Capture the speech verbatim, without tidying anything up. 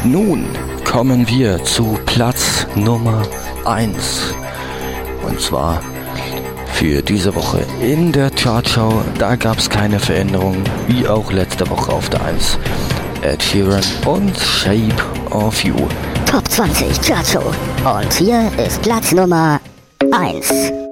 nun kommen wir zu Platz Nummer eins. Und zwar für diese Woche in der Chartshow. Da gab es keine Veränderung, wie auch letzte Woche auf der eins. Ed Sheeran und Shape of You. Top zwanzig Chartshow. Und hier ist Platz Nummer eins.